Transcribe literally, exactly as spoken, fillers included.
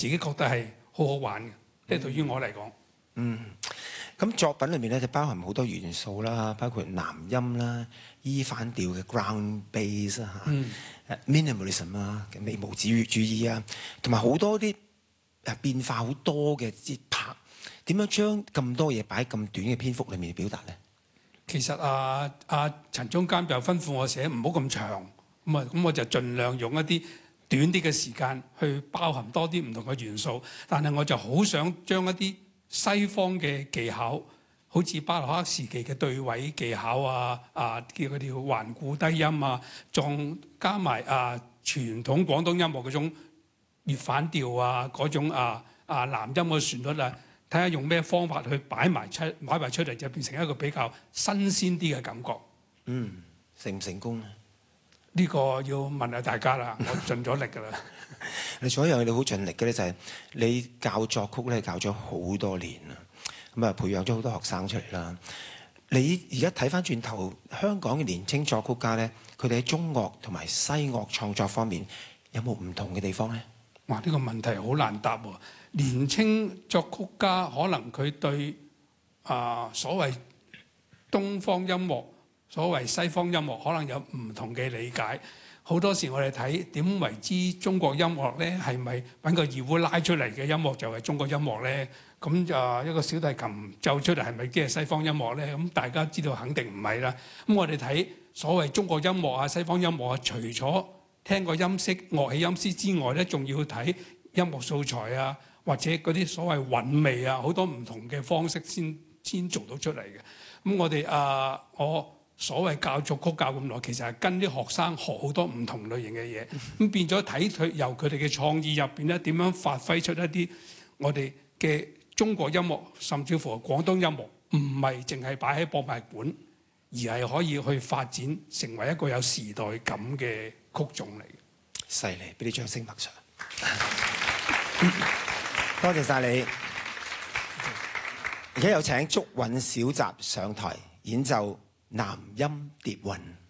自己覺得係好好玩嘅，即係對於我嚟講。 嗯，咁作品裏面咧就包含好多元素啦，包括南音啦、E 反調嘅 ground bass 啊、 嗯、 minimalism 啊、微無主義主義啊，同埋好多啲誒變化好多嘅節拍，點樣將咁多嘢擺喺咁短嘅篇幅裏面表達咧？ 其實啊啊陳總監就吩咐我寫唔好咁長，咁啊咁我就盡量用一啲短啲嘅時間去包含多啲唔同嘅元素，但係我就好想將一啲西方嘅技巧，好似巴洛克時期嘅對位技巧啊啊叫嗰條環顧低音啊，仲加埋啊傳統廣東音樂嗰種粵反調啊嗰種啊啊南音嘅旋律啊。睇下用咩方法去擺埋出擺埋出嚟，就變成一個比較新鮮啲嘅感覺。 嗯，成唔成功咧？ 呢個要問下大家啦，我盡咗力㗎啦。 你所有你好盡力嘅咧，就係你教作曲咧，教咗好多年啦，咁啊培養咗好多學生出嚟啦。你而家睇翻轉頭，香港嘅年青作曲家咧，佢哋喺中樂同埋西樂創作方面有冇唔同嘅地方咧？ 哇！呢個問題好難答喎。年青作曲家可能佢對啊所謂東方音樂、所謂西方音樂可能有唔同嘅理解。好多時我哋睇點為之中國音樂咧，係咪揾個二胡拉出嚟嘅音樂就係中國音樂咧？咁就一個小提琴奏出嚟係咪即係西方音樂咧？咁大家知道肯定唔係啦。咁我哋睇所謂中國音樂啊、西方音樂啊，除咗聽個音色、樂器音色之外咧，仲要睇音樂素材啊，或者嗰啲所謂韻味啊，好多唔同嘅方式先先做到出嚟嘅。咁我哋啊，我所謂教作曲教咁耐，其實係跟啲學生學好多唔同類型嘅嘢，咁變咗睇佢由佢哋嘅創意入邊咧，點樣發揮出一啲我哋嘅中國音樂，甚至乎廣東音樂，唔係淨係擺喺博物館，而係可以去發展成為一個有時代感嘅曲種嚟嘅。 犀利，俾啲掌聲麥 Sir。多謝晒你。而家有請祝韻小集上台演奏南音蝶韻。